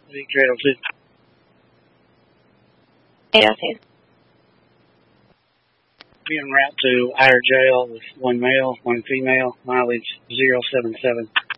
Victor 802. 802. Be en route to Iyer Jail with one male, one female, mileage 077.